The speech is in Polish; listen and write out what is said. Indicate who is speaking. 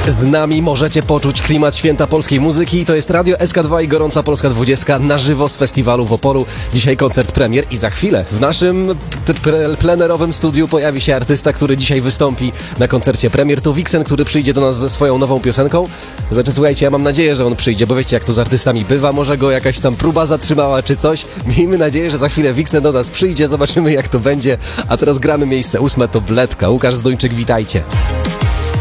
Speaker 1: Z nami możecie poczuć klimat święta polskiej muzyki. To jest Radio SK2 i Gorąca Polska 20 na żywo z festiwalu w Opolu. Dzisiaj koncert premier i za chwilę w naszym plenerowym studiu pojawi się artysta, który dzisiaj wystąpi na koncercie premier. To Vixen, który przyjdzie do nas ze swoją nową piosenką. Znaczy, słuchajcie, ja mam nadzieję, że on przyjdzie, bo wiecie, jak to z artystami bywa. Może go jakaś tam próba zatrzymała czy coś. Miejmy nadzieję, że za chwilę Vixen do nas przyjdzie. Zobaczymy, jak to będzie. A teraz gramy miejsce 8. To Bledka. Łukasz Zdończyk, witajcie.